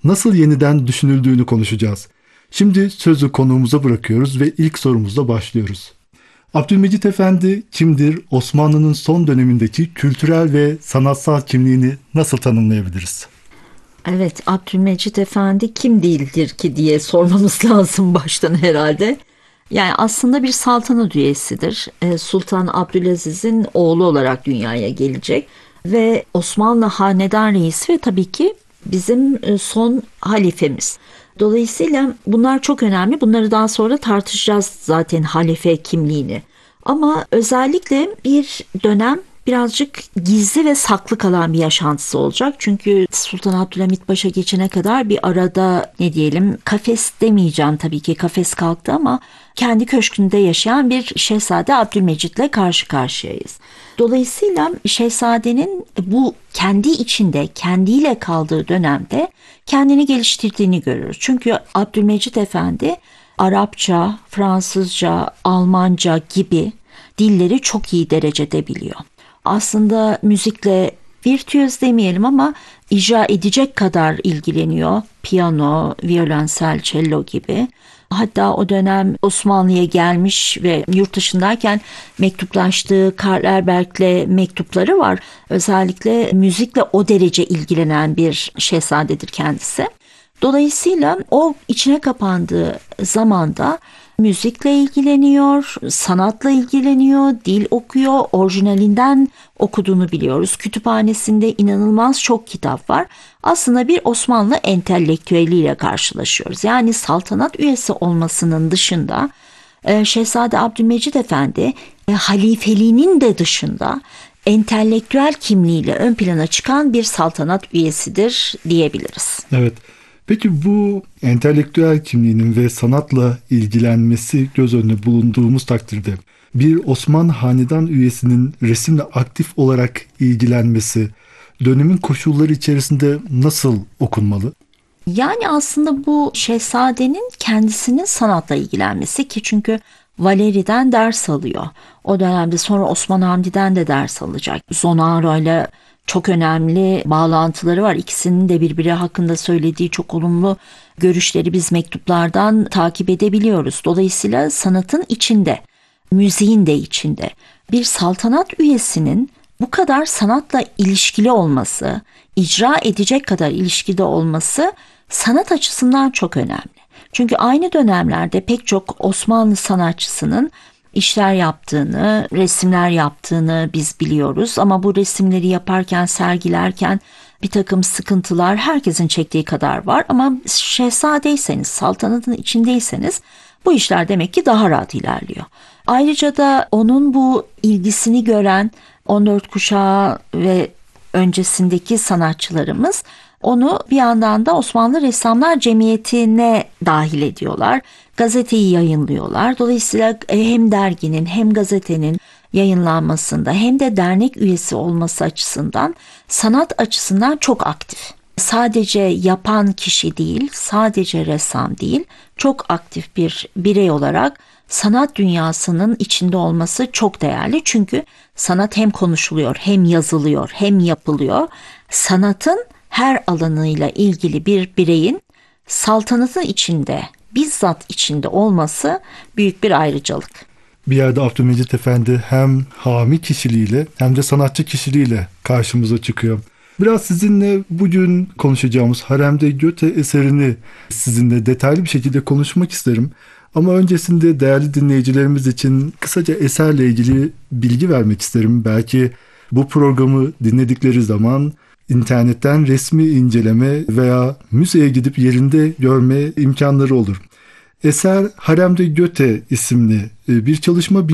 nasıl yeniden düşünüldüğünü konuşacağız. Şimdi sözü konuğumuza bırakıyoruz ve ilk sorumuzla başlıyoruz. Abdülmecit Efendi kimdir? Osmanlı'nın son dönemindeki kültürel ve sanatsal kimliğini nasıl tanımlayabiliriz? Evet, Abdülmecit Efendi kim değildir ki diye sormamız lazım baştan herhalde. Yani aslında bir saltanat üyesidir. Sultan Abdülaziz'in oğlu olarak dünyaya gelecek ve Osmanlı Hanedan Reisi ve tabii ki bizim son halifemiz. Dolayısıyla bunlar çok önemli. Bunları daha sonra tartışacağız zaten halife kimliğini. Ama özellikle bir dönem birazcık gizli ve saklı kalan bir yaşantısı olacak. Çünkü Sultan Abdülhamit Paşa geçene kadar bir arada ne diyelim kafes demeyeceğim tabii ki kafes kalktı ama kendi köşkünde yaşayan bir Şehzade Abdülmecit'le karşı karşıyayız. Dolayısıyla Şehzade'nin bu kendi içinde kendiyle kaldığı dönemde kendini geliştirdiğini görürüz. Çünkü Abdülmecit Efendi Arapça, Fransızca, Almanca gibi dilleri çok iyi derecede biliyor. Aslında müzikle virtüöz demeyelim ama icra edecek kadar ilgileniyor. Piyano, violonsel, cello gibi. Hatta o dönem Osmanlı'ya gelmiş ve yurt dışındayken mektuplaştığı Karl Erberg'le mektupları var. Özellikle müzikle o derece ilgilenen bir şehzadedir kendisi. Dolayısıyla o içine kapandığı zamanda müzikle ilgileniyor, sanatla ilgileniyor, dil okuyor, orijinalinden okuduğunu biliyoruz. Kütüphanesinde inanılmaz çok kitap var. Aslında bir Osmanlı entelektüeliyle karşılaşıyoruz. Yani saltanat üyesi olmasının dışında Şehzade Abdülmecit Efendi halifeliğinin de dışında entelektüel kimliğiyle ön plana çıkan bir saltanat üyesidir diyebiliriz. Evet. Peki bu entelektüel kimliğinin ve sanatla ilgilenmesi göz önüne bulunduğumuz takdirde bir Osmanlı Hanedan üyesinin resimle aktif olarak ilgilenmesi dönemin koşulları içerisinde nasıl okunmalı? Yani aslında bu şehzadenin kendisinin sanatla ilgilenmesi ki çünkü Valeri'den ders alıyor. O dönemde sonra Osman Hamdi'den de ders alacak. Zonaro ile çok önemli bağlantıları var. İkisinin de birbiri hakkında söylediği çok olumlu görüşleri biz mektuplardan takip edebiliyoruz. Dolayısıyla sanatın içinde, müziğin de içinde. Bir saltanat üyesinin bu kadar sanatla ilişkili olması, icra edecek kadar ilişkide olması sanat açısından çok önemli. Çünkü aynı dönemlerde pek çok Osmanlı sanatçısının işler yaptığını, resimler yaptığını biz biliyoruz. Ama bu resimleri yaparken, sergilerken bir takım sıkıntılar herkesin çektiği kadar var. Ama şehzadeyseniz, saltanatın içindeyseniz bu işler demek ki daha rahat ilerliyor. Ayrıca da onun bu ilgisini gören 14 kuşağı ve öncesindeki sanatçılarımız onu bir yandan da Osmanlı Ressamlar Cemiyeti'ne dahil ediyorlar. Gazeteyi yayınlıyorlar. Dolayısıyla hem derginin hem gazetenin yayınlanmasında hem de dernek üyesi olması açısından sanat açısından çok aktif. Sadece yapan kişi değil, sadece ressam değil, çok aktif bir birey olarak sanat dünyasının içinde olması çok değerli. Çünkü sanat hem konuşuluyor, hem yazılıyor, hem yapılıyor. Sanatın her alanıyla ilgili bir bireyin saltanatın içinde, bizzat içinde olması büyük bir ayrıcalık. Bir yerde Abdülmecit Efendi hem hami kişiliğiyle hem de sanatçı kişiliğiyle karşımıza çıkıyor. Biraz sizinle bugün konuşacağımız Haremde Göte eserini sizinle detaylı bir şekilde konuşmak isterim. Ama öncesinde değerli dinleyicilerimiz için kısaca eserle ilgili bilgi vermek isterim. Belki bu programı dinledikleri zaman internetten resmi inceleme veya müzeye gidip yerinde görme imkanları olur. Eser Haremde Göte isimli bir çalışma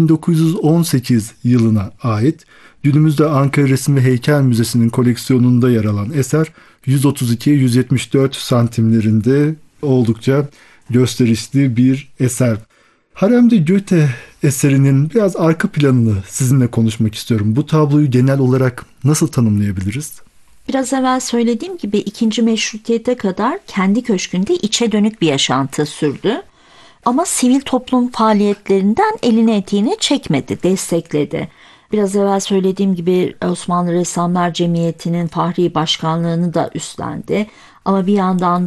1918 yılına ait. Günümüzde Ankara Resim ve Heykel Müzesi'nin koleksiyonunda yer alan eser 132-174 santimlerinde oldukça gösterişli bir eser. Haremde Göte eserinin biraz arka planını sizinle konuşmak istiyorum. Bu tabloyu genel olarak nasıl tanımlayabiliriz? Biraz evvel söylediğim gibi 2. Meşrutiyete kadar kendi köşkünde içe dönük bir yaşantı sürdü. Ama sivil toplum faaliyetlerinden elini eteğini çekmedi, destekledi. Biraz evvel söylediğim gibi Osmanlı Ressamlar Cemiyeti'nin fahri başkanlığını da üstlendi. Ama bir yandan